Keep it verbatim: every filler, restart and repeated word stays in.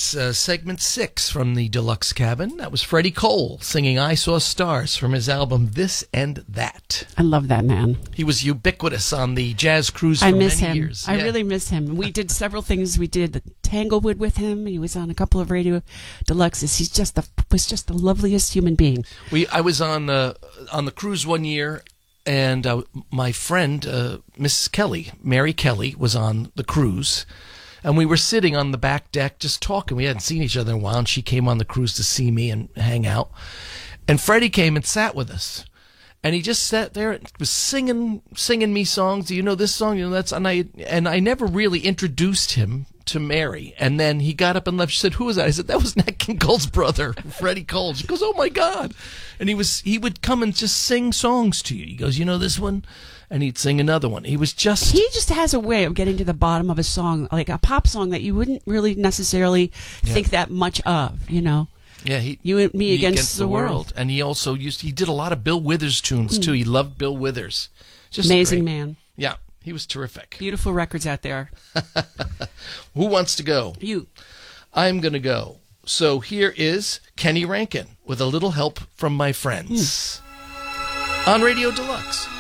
It's uh, segment six from the Deluxe Cabin. That was Freddie Cole singing I Saw Stars from his album This and That. I love that man. He was ubiquitous on the jazz cruise for I miss many him. years. I Yeah. really miss him. We did several things. We did Tanglewood with him. He was on a couple of Radio Deluxes. He's just the was just the loveliest human being. We I was on uh, on the cruise one year, and uh, my friend uh, Missus Kelly, Mary Kelly, was on the cruise. And we were sitting on the back deck just talking. We hadn't seen each other in a while, and she came on the cruise to see me and hang out. And Freddie came and sat with us. And he just sat there and was singing singing me songs. Do you know this song? You know that's and I and I never really introduced him to Mary. And then he got up and left. She said, "Who was that?" I said, "That was Nat King Cole's brother, Freddie Cole." She goes, "Oh my God!" And he was he would come and just sing songs to you. He goes, "You know this one?" And he'd sing another one. He was just He just has a way of getting to the bottom of a song, like a pop song that you wouldn't really necessarily Yeah. think that much of. You know. Yeah, he You and Me he Against the World. And he also used he did a lot of Bill Withers tunes too. He loved Bill Withers. Just Amazing great. man. Yeah, he was terrific. Beautiful records out there. Who wants to go? You. I'm going to go. So here is Kenny Rankin with a little help from my friends on Radio Deluxe.